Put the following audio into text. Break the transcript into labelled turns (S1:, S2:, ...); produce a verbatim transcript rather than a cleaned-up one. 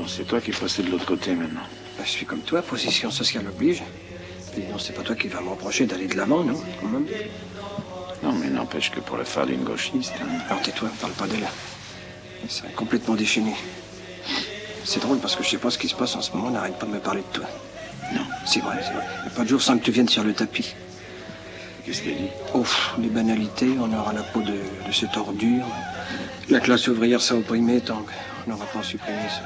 S1: c'est toi qui passais de l'autre côté maintenant.
S2: Ben, je suis comme toi, position sociale oblige. Et non, c'est pas toi qui vas me reprocher d'aller de l'avant, non? Quand même.
S1: Non, mais n'empêche que pour le faire d'une gauchiste... Hein.
S2: Alors tais-toi, parle pas d'elle. C'est complètement déchaîné. C'est drôle parce que je sais pas ce qui se passe en ce moment, on n'arrête pas de me parler de toi.
S1: Non.
S2: C'est vrai, c'est vrai. Il n'y a pas de jour sans que tu viennes sur le tapis.
S1: Qu'est-ce qu'elle dit?
S2: Ouf, les banalités, on aura la peau de, de cette ordure. La classe ouvrière sera opprimée tant qu'on n'aura pas supprimé ça.